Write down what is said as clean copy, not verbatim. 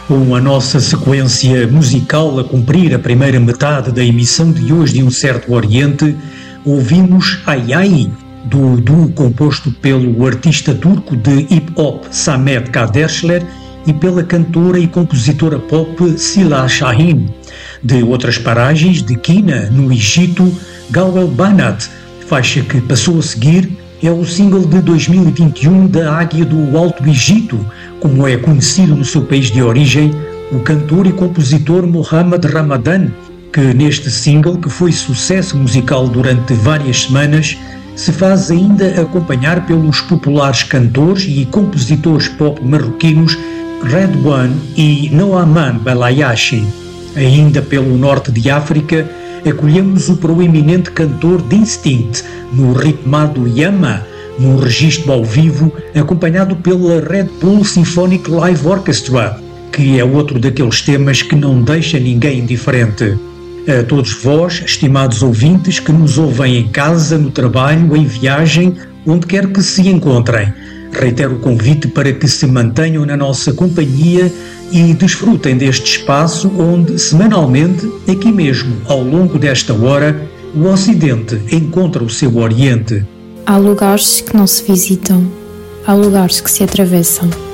Com a nossa sequência musical a cumprir a primeira metade da emissão de hoje de Um Certo Oriente, ouvimos Ai Ai, do duo composto pelo artista turco de hip-hop Samet Kaderschler e pela cantora e compositora pop Sila Şahin. De outras paragens, de Quina, no Egito, Gawel Banat, faixa que passou a seguir, é o single de 2021 da Águia do Alto Egito, como é conhecido no seu país de origem, o cantor e compositor Mohamed Ramadan, que neste single, que foi sucesso musical durante várias semanas, se faz ainda acompanhar pelos populares cantores e compositores pop marroquinos Red One e Noaman Belayashi. Ainda pelo norte de África, acolhemos o proeminente cantor Distinct no ritmado Yama, num registro ao vivo, acompanhado pela Red Bull Symphonic Live Orchestra, que é outro daqueles temas que não deixa ninguém indiferente. A todos vós, estimados ouvintes, que nos ouvem em casa, no trabalho, em viagem, onde quer que se encontrem, reitero o convite para que se mantenham na nossa companhia e desfrutem deste espaço onde, semanalmente, aqui mesmo, ao longo desta hora, o Ocidente encontra o seu Oriente. Há lugares que não se visitam, há lugares que se atravessam.